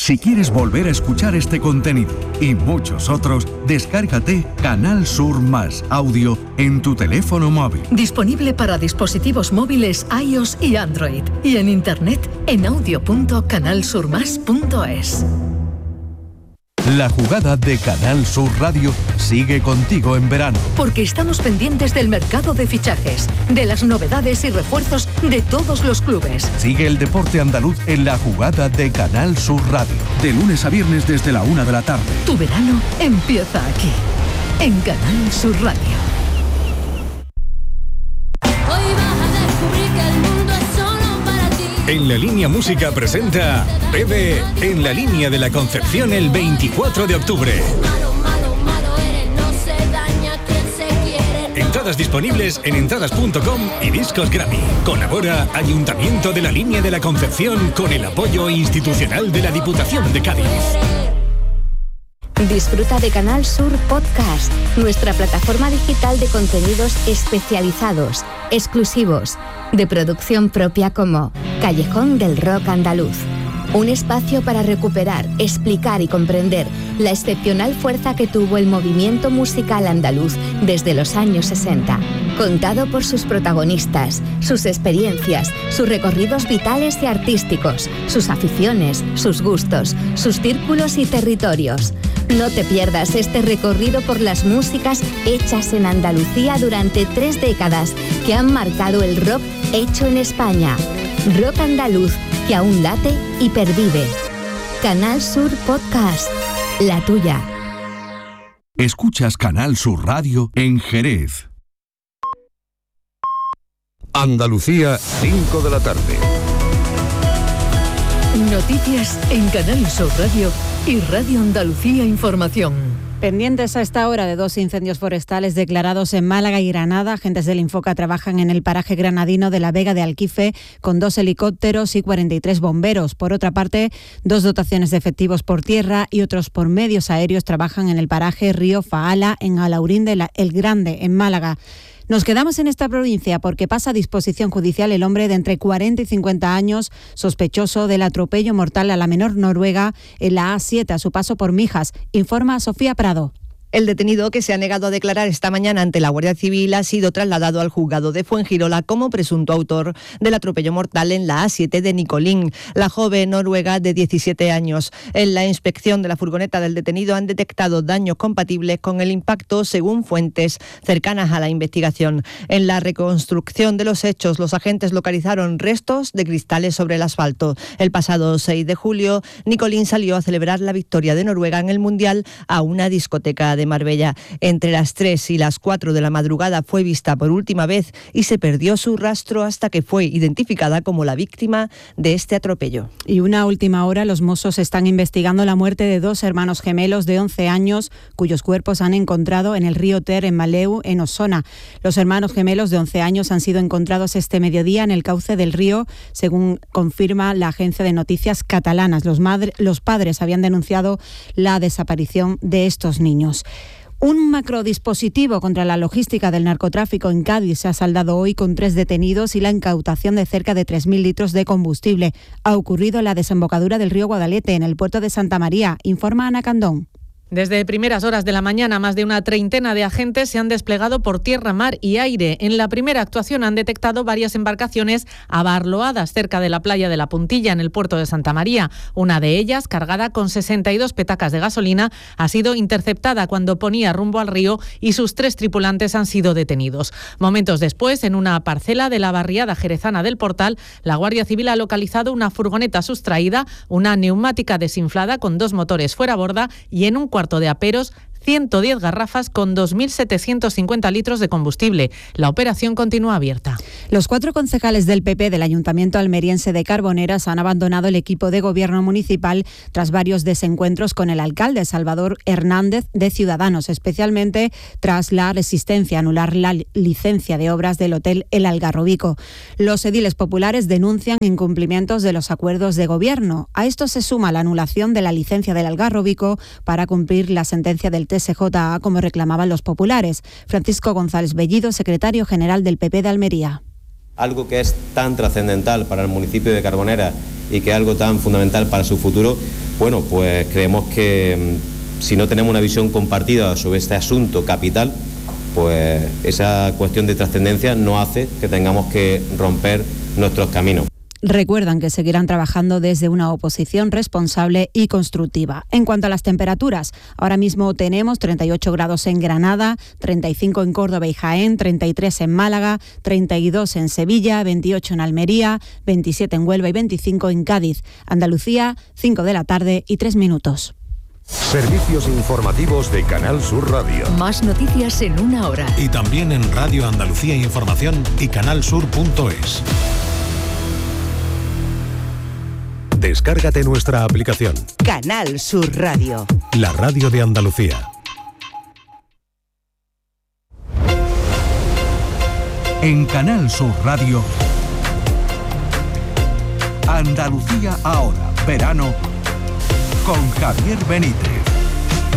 Si quieres volver a escuchar este contenido y muchos otros, descárgate Canal Sur Más Audio en tu teléfono móvil. Disponible para dispositivos móviles iOS y Android. Y en internet en audio.canalsurmas.es. La jugada de Canal Sur Radio sigue contigo en verano. Porque estamos pendientes del mercado de fichajes, de las novedades y refuerzos de todos los clubes. Sigue el deporte andaluz en la jugada de Canal Sur Radio. De lunes a viernes desde la 1 de la tarde. Tu verano empieza aquí, en Canal Sur Radio. Hoy vas a descubrir que el mundo es solo para ti. En La Línea Música presenta Bebe en la Línea de la Concepción el 24 de octubre. Malo eres, no se daña quien se quiere. Entradas disponibles en entradas.com y Discos Grammy. Colabora Ayuntamiento de La Línea de la Concepción con el apoyo institucional de la Diputación de Cádiz. Disfruta de Canal Sur Podcast, nuestra plataforma digital de contenidos especializados, exclusivos, de producción propia como Callejón del Rock Andaluz. Un espacio para recuperar, explicar y comprender la excepcional fuerza que tuvo el movimiento musical andaluz desde los años 60. Contado por sus protagonistas, sus experiencias, sus recorridos vitales y artísticos, sus aficiones, sus gustos, sus círculos y territorios. No te pierdas este recorrido por las músicas hechas en Andalucía durante 3 décadas que han marcado el rock hecho en España. Rock andaluz que aún late y pervive. Canal Sur Podcast, la tuya. Escuchas Canal Sur Radio en Jerez. Andalucía, 5 de la tarde. Noticias en Canal Sur Radio y Radio Andalucía Información. Pendientes a esta hora de 2 incendios forestales declarados en Málaga y Granada. Agentes del Infoca trabajan en el paraje granadino de la Vega de Alquife con 2 helicópteros y 43 bomberos. Por otra parte, 2 dotaciones de efectivos por tierra y otros por medios aéreos trabajan en el paraje Río Faala en Alaurín de El Grande, en Málaga. Nos quedamos en esta provincia porque pasa a disposición judicial el hombre de entre 40 y 50 años sospechoso del atropello mortal a la menor noruega en la A7 a su paso por Mijas, informa Sofía Prado. El detenido, que se ha negado a declarar esta mañana ante la Guardia Civil, ha sido trasladado al juzgado de Fuengirola como presunto autor del atropello mortal en la A7 de Nicolín, la joven noruega de 17 años. En la inspección de la furgoneta del detenido han detectado daños compatibles con el impacto, según fuentes cercanas a la investigación. En la reconstrucción de los hechos, los agentes localizaron restos de cristales sobre el asfalto. El pasado 6 de julio, Nicolín salió a celebrar la victoria de Noruega en el Mundial a una discoteca de Marbella. Entre las 3 y las 4 de la madrugada fue vista por última vez y se perdió su rastro hasta que fue identificada como la víctima de este atropello. Y una última hora, los Mossos están investigando la muerte de 2 hermanos gemelos de 11 años cuyos cuerpos han encontrado en el río Ter, en Maleu, en Osona. Los hermanos gemelos de 11 años han sido encontrados este mediodía en el cauce del río, según confirma la agencia de noticias catalanas. Los padres habían denunciado la desaparición de estos niños. Un macrodispositivo contra la logística del narcotráfico en Cádiz se ha saldado hoy con 3 detenidos y la incautación de cerca de 3.000 litros de combustible. Ha ocurrido en la desembocadura del río Guadalete, en el puerto de Santa María, informa Ana Candón. Desde primeras horas de la mañana, más de una treintena de agentes se han desplegado por tierra, mar y aire. En la primera actuación han detectado varias embarcaciones abarloadas cerca de la playa de La Puntilla, en el puerto de Santa María. Una de ellas, cargada con 62 petacas de gasolina, ha sido interceptada cuando ponía rumbo al río y sus 3 tripulantes han sido detenidos. Momentos después, en una parcela de la barriada jerezana del Portal, la Guardia Civil ha localizado una furgoneta sustraída, una neumática desinflada con 2 motores fuera borda y en un cuarto de aperos 110 garrafas con 2.750 litros de combustible. La operación continúa abierta. Los 4 concejales del PP del Ayuntamiento almeriense de Carboneras han abandonado el equipo de gobierno municipal tras varios desencuentros con el alcalde Salvador Hernández de Ciudadanos, especialmente tras la resistencia a anular la licencia de obras del hotel El Algarrobico. Los ediles populares denuncian incumplimientos de los acuerdos de gobierno. A esto se suma la anulación de la licencia del Algarrobico para cumplir la sentencia del TSJA, como reclamaban los populares. Francisco González Bellido, secretario general del PP de Almería. Algo que es tan trascendental para el municipio de Carboneras y que es algo tan fundamental para su futuro, bueno, pues creemos que si no tenemos una visión compartida sobre este asunto capital, pues esa cuestión de trascendencia no hace que tengamos que romper nuestros caminos. Recuerdan que seguirán trabajando desde una oposición responsable y constructiva. En cuanto a las temperaturas, ahora mismo tenemos 38 grados en Granada, 35 en Córdoba y Jaén, 33 en Málaga, 32 en Sevilla, 28 en Almería, 27 en Huelva y 25 en Cádiz. Andalucía, 5 de la tarde y 3 minutos. Servicios informativos de Canal Sur Radio. Más noticias en una hora. Y también en Radio Andalucía Información y canalsur.es. Descárgate nuestra aplicación. Canal Sur Radio. La radio de Andalucía. En Canal Sur Radio, Andalucía ahora, verano, con Javier Benítez.